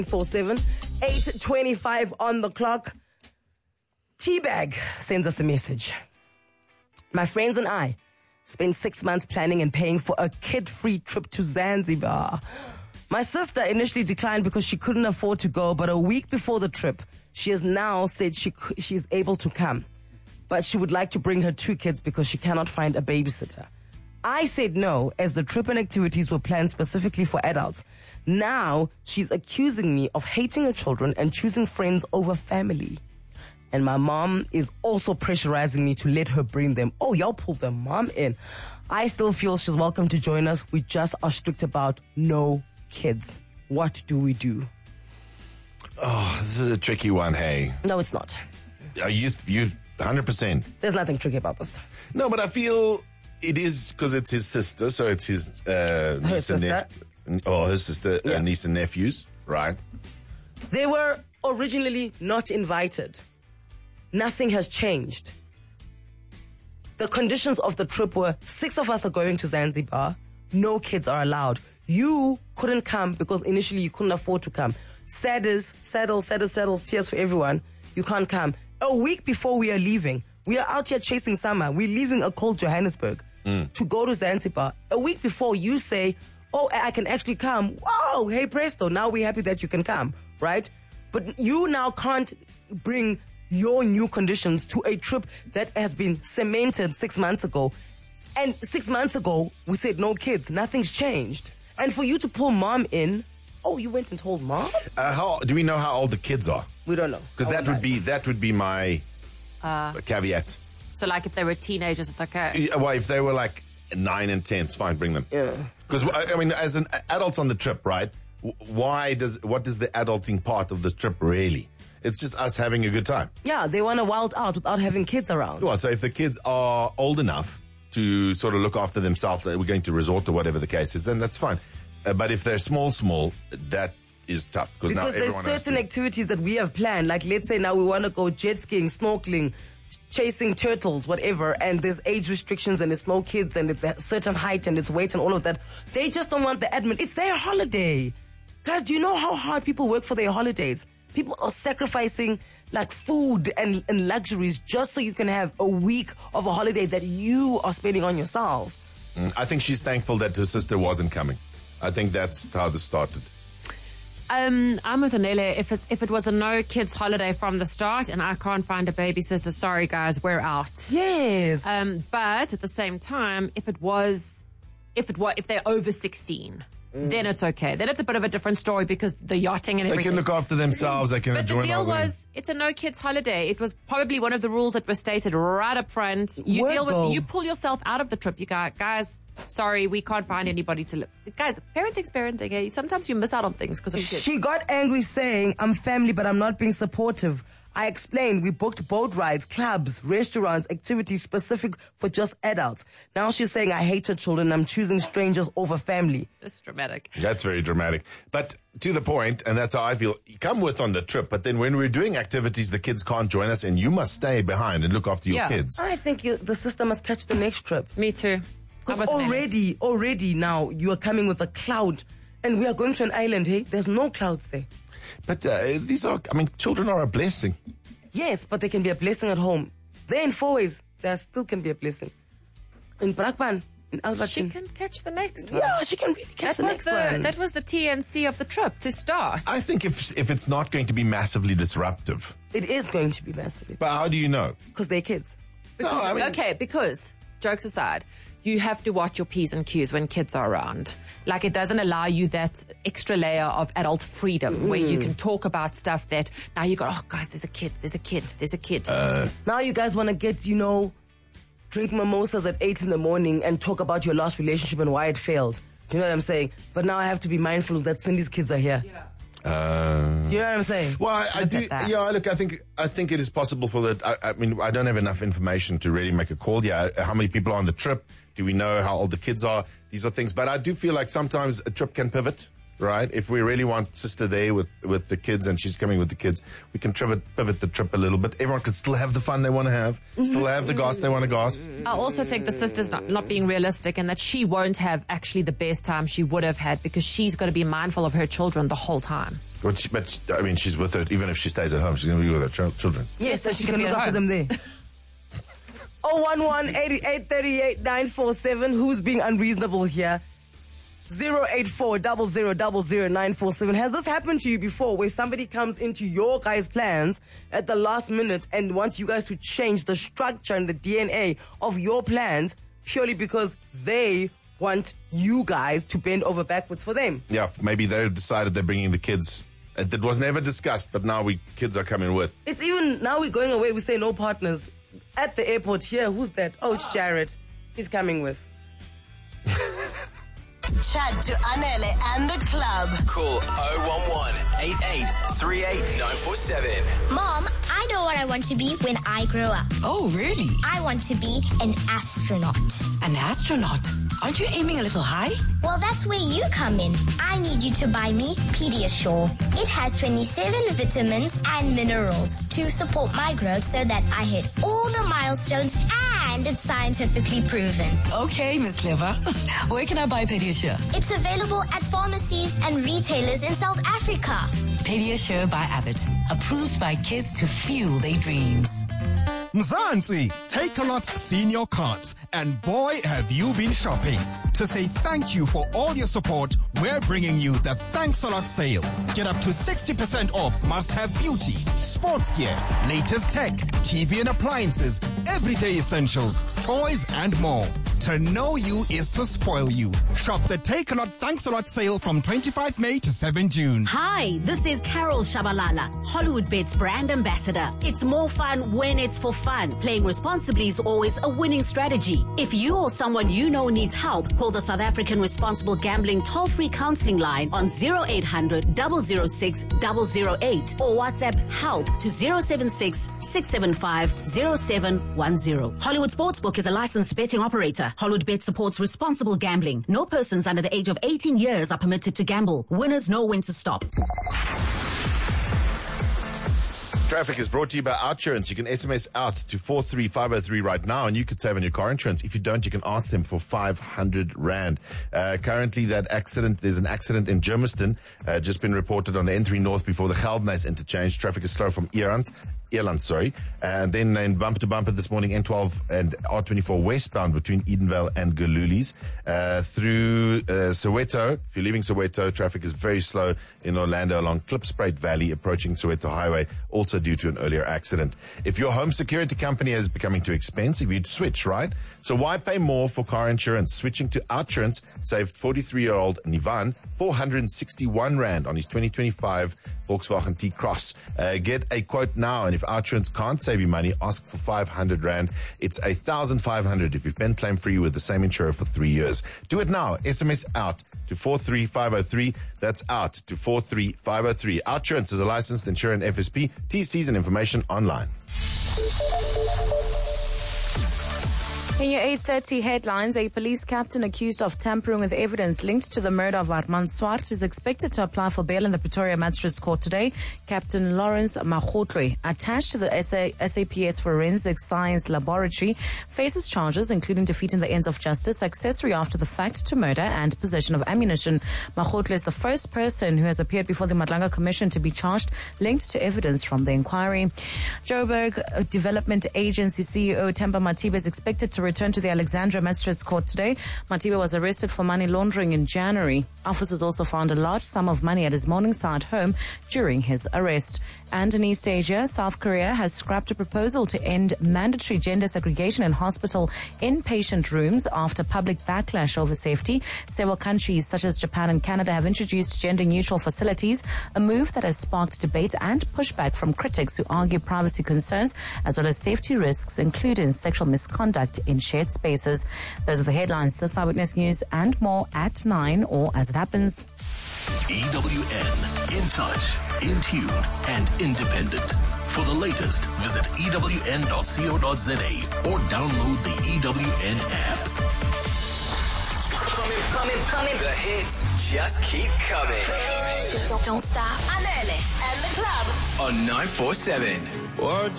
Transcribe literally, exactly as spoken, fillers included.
four seven, eight twenty-five on the clock. Teabag sends us a message. My friends and I spent six months planning and paying for a kid-free trip to Zanzibar. My sister initially declined because she couldn't afford to go, but a week before the trip, she has now said she she is able to come. But she would like to bring her two kids because she cannot find a babysitter. I said no, as the trip and activities were planned specifically for adults. Now, she's accusing me of hating her children and choosing friends over family. And my mom is also pressurizing me to let her bring them. Oh, y'all pulled their mom in. I still feel she's welcome to join us. We just are strict about no kids. What do we do? Oh, this is a tricky one, hey. No, it's not. Are you, you, one hundred percent. There's nothing tricky about this. No, but I feel it is because it's his sister, so it's his uh, Her niece and sister. nep- or her sister, Yeah. uh, niece and nephews, right? They were originally not invited. Nothing has changed. The conditions of the trip were six of us are going to Zanzibar. No kids are allowed. You couldn't come because initially you couldn't afford to come. Saddles, saddles, saddles, saddles, tears for everyone. You can't come. A week before we are leaving, we are out here chasing summer. We're leaving a cold Johannesburg mm. to go to Zanzibar. A week before you say, oh, I can actually come. Wow, hey presto, now we're happy that you can come, right? But you now can't bring your new conditions to a trip that has been cemented six months ago. And six months ago, we said no kids. Nothing's changed. And for you to pull mom in, oh, you went and told mom? Uh, how do we know how old the kids are? We don't know. Because that would be that would be my uh, caveat. So, like, if they were teenagers, it's okay. Yeah, well, if they were like nine and ten, it's fine. Bring them. Yeah. Because I mean, as an adult on the trip, right? Why does what is the adulting part of the trip really? It's just us having a good time. Yeah, they want to wild out without having kids around. Well, so if the kids are old enough to sort of look after themselves, that we're going to resort to whatever the case is, then that's fine. Uh, but if they're small, small, that is tough. Because now there's everyone has certain to- activities that we have planned. Like, let's say now we want to go jet skiing, snorkeling, chasing turtles, whatever, and there's age restrictions and there's no kids and it's a certain height and it's weight and all of that. They just don't want the admin. It's their holiday. Guys, do you know how hard people work for their holidays? People are sacrificing like food and, and luxuries just so you can have a week of a holiday that you are spending on yourself. Mm, I think she's thankful that her sister wasn't coming. I think that's how this started. Um, I'm with Anele. If it if it was a no kids holiday from the start and I can't find a babysitter, sorry guys, we're out. Yes. Um, but at the same time, if it was, if it was, if they're over sixteen, mm. then it's okay. Then it's a bit of a different story because the yachting and They everything. can look after themselves. They can But enjoy the deal all the- was, it's a no kids holiday. It was probably one of the rules that were stated right up front. You deal Word-go. with, you pull yourself out of the trip. You go, guys, sorry, we can't find anybody to live. Guys, parenting's parenting. Eh? Sometimes you miss out on things because of kids. She got angry saying, I'm family, but I'm not being supportive. I explained we booked boat rides, clubs, restaurants, activities specific for just adults. Now she's saying I hate her children. I'm choosing strangers over family. It's dramatic. That's very dramatic. But to the point, and that's how I feel, you come with on the trip, but then when we're doing activities, the kids can't join us and you must stay behind and look after your Yeah. kids. I think you, the sister must catch the next trip. Me too. Because I'm with Nelly. already, already now you are coming with a cloud and we are going to an island, hey? There's no clouds there. But uh, these are, I mean, children are a blessing. Yes, but they can be a blessing at home. There in four ways, there still can be a blessing. In Brakpan, in She Albertine. can catch the next one. Yeah, she can really catch That the was next the one. that was the T N C of the trip to start. I think if if it's not going to be massively disruptive, It is going to be massive but how do you know? because they're kids. Because, I mean- okay, because jokes aside, you have to watch your P's and Q's when kids are around. Like, it doesn't allow you that extra layer of adult freedom mm. where you can talk about stuff that now you go, oh guys, there's a kid, there's a kid, there's a kid. Uh, Now you guys want to get, you know, drink mimosas at eight in the morning and talk about your last relationship and why it failed. Do you know what I'm saying? But now I have to be mindful that Cindy's kids are here. Yeah. Uh, You know what I'm saying? well, I, I Look do. at that. Yeah, look, I think I think it is possible for that. I, I mean, I don't have enough information to really make a call. Yeah, how many people are on the trip? Do we know how old the kids are? These are things. But I do feel like sometimes a trip can pivot. right? If we really want sister there with, with the kids and she's coming with the kids, we can pivot, pivot the trip a little bit. Everyone can still have the fun they want to have, still have the gas they want to gas. I also think the sister's not, not being realistic and that she won't have actually the best time she would have had because she's got to be mindful of her children the whole time. But, she, but I mean, she's with her, even if she stays at home, she's going to be with her ch- children. Yes, so so she she can can be look at after home. them there. oh one one, eighty-eight, thirty-eight, nine four seven. Who's being unreasonable here? zero eight four, zero zero zero zero, nine four seven. Has this happened to you before where somebody comes into your guys' plans at the last minute and wants you guys to change the structure and the D N A of your plans purely because they want you guys to bend over backwards for them? Yeah, maybe they decided they're bringing the kids. It was never discussed, but now we kids are coming with. It's even, now we're going away, we say no partners. At the airport here, who's that? Oh, it's Jared. He's coming with. Chat to Anele and the club. Call oh one one, eight eight three eight, nine four seven. Mom, I know what I want to be when I grow up. Oh, really? I want to be an astronaut. An astronaut? Aren't you aiming a little high? Well, that's where you come in. I need you to buy me Pediasure. It has twenty-seven vitamins and minerals to support my growth so that I hit all the milestones and it's scientifically proven. Okay, Miss Clever. Where can I buy Pediasure? It's available at pharmacies and retailers in South Africa. Pediasure by Abbott. Approved by kids to fuel their dreams. Mzansi, Takealot Senior Cards, and boy have you been shopping. To say thank you for all your support, we're bringing you the Thanks a Lot sale. Get up to sixty percent off must-have beauty, sports gear, latest tech, T V and appliances, everyday essentials, toys and more. To know you is to spoil you. Shop the Takealot Thanks a Lot sale from twenty-fifth May to seventh June. Hi, this is Carol Shabalala, Hollywood Bets brand ambassador. It's more fun when it's for fun. Playing responsibly is always a winning strategy. If you or someone you know needs help, call the South African Responsible Gambling toll-free counseling line on zero eight hundred, zero zero six, zero zero eight or WhatsApp help to zero seven six, six seven five, zero seven one zero. Hollywood Sportsbook is a licensed betting operator. Hollywood Bet supports responsible gambling. No persons under the age of eighteen years are permitted to gamble. Winners know when to stop. Traffic is brought to you by Outsurance. You can S M S out to four three five oh three right now and you could save on your car insurance. If you don't, you can ask them for five hundred rand. Uh, currently, that accident, there's an accident in Germiston, uh, just been reported on the N three North before the Geldenhuys interchange. Traffic is slow from Erands. Eland, sorry. And then in bumper to bumper this morning, N twelve and R twenty-four westbound between Edenvale and Galulis. Uh, through uh, Soweto, if you're leaving Soweto, traffic is very slow in Orlando along Klipspruit Valley approaching Soweto Highway, also due to an earlier accident. If your home security company is becoming too expensive, you'd switch, right? So why pay more for car insurance? Switching to Outsurance saved forty-three-year-old Nivan four hundred sixty-one rand on his twenty twenty-five Volkswagen T-Cross. Uh, get a quote now, and if Outsurance can't save you money, ask for five hundred rand. It's one thousand five hundred if you've been claim free with the same insurer for three years. Do it now. S M S out to four three five oh three. That's out to four three five oh three. Outsurance is a licensed insurer and F S P. T Cs and information online. In your eight thirty headlines, a police captain accused of tampering with evidence linked to the murder of Armand Swart is expected to apply for bail in the Pretoria Magistrates Court today. Captain Lawrence Magotlwe, attached to the S A P S Forensic Science Laboratory, faces charges including defeating the ends of justice, accessory after the fact to murder, and possession of ammunition. Magotlwe is the first person who has appeared before the Madlanga Commission to be charged linked to evidence from the inquiry. Joburg Development Agency C E O Temba Matiba is expected to return to the Alexandra Magistrates Court today. Matiba was arrested for money laundering in January. Officers also found a large sum of money at his Morningside home during his arrest. And in East Asia, South Korea has scrapped a proposal to end mandatory gender segregation in hospital inpatient rooms after public backlash over safety. Several countries such as Japan and Canada have introduced gender-neutral facilities, a move that has sparked debate and pushback from critics who argue privacy concerns as well as safety risks, including sexual misconduct in shared spaces. Those are the headlines. This Eyewitness News and more at nine or as it happens. E W N, in touch, in tune, and independent. For the latest, visit E W N dot co dot za or download the E W N app. coming, coming, coming. The hits just keep coming. Don't, don't stop. Anele and the club On nine four seven. What